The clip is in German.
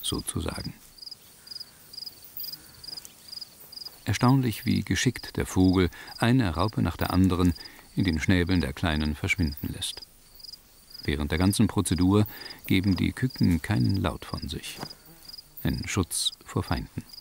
sozusagen. Erstaunlich, wie geschickt der Vogel eine Raupe nach der anderen in den Schnäbeln der Kleinen verschwinden lässt. Während der ganzen Prozedur geben die Küken keinen Laut von sich. Ein Schutz vor Feinden.